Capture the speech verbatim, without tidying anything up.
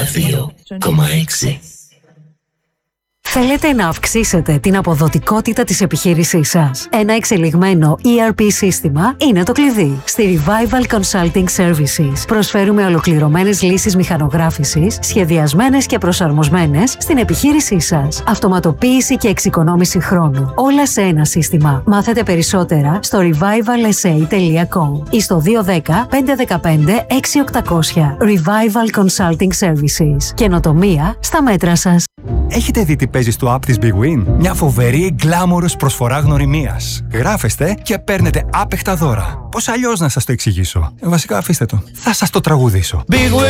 δύο κόμμα έξι. Θέλετε να αυξήσετε την αποδοτικότητα της επιχείρησής σας? Ένα εξελιγμένο ι αρ πι σύστημα είναι το κλειδί. Στη Revival Consulting Services προσφέρουμε ολοκληρωμένες λύσεις μηχανογράφησης, σχεδιασμένες και προσαρμοσμένες στην επιχείρησή σας. Αυτοματοποίηση και εξοικονόμηση χρόνου. Όλα σε ένα σύστημα. Μάθετε περισσότερα στο revival s a τελεία com ή στο δύο ένα μηδέν πέντε ένα πέντε έξι οκτακόσια. Revival Consulting Services. Καινοτομία στα μέτρα σας. Έχετε δει τι παίζει στο app της Big Win? Μια φοβερή γκλάμορος προσφορά γνωριμίας. Γράφεστε και παίρνετε άπεχτα δώρα. Πώς αλλιώς να σας το εξηγήσω? Βασικά αφήστε το. Θα σας το τραγουδήσω. Big Win.